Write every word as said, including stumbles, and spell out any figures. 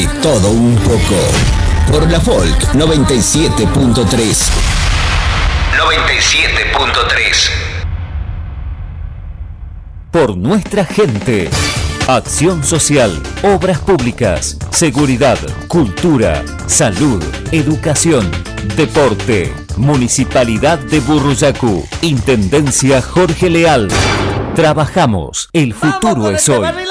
Todo un poco. Por la Folk noventa y siete punto tres. noventa y siete punto tres. Por nuestra gente. Acción social, obras públicas, seguridad, cultura, salud, educación, deporte. Municipalidad de Burruyacu. Intendencia Jorge Leal. Trabajamos. El futuro es hoy.